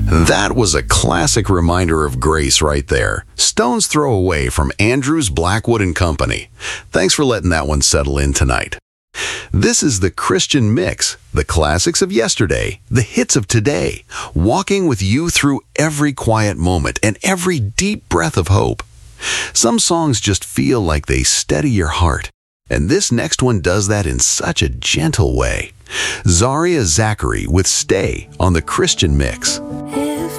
That was a classic reminder of grace right there. Stone's Throw Away from Andrews Blackwood and Company. Thanks for letting that one settle in tonight. This is the Christian Mix, the classics of yesterday, the hits of today, walking with you through every quiet moment and every deep breath of hope. Some songs just feel like they steady your heart, and this next one does that in such a gentle way. Zaria Zachary with Stay on the Christian Mix. If